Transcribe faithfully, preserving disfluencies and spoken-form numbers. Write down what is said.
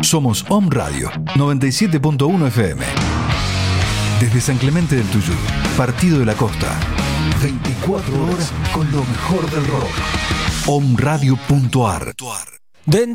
Somos Om Radio noventa y siete punto uno F M. Desde San Clemente del Tuyú, Partido de la Costa. veinticuatro horas con lo mejor del rock. om radio punto a r.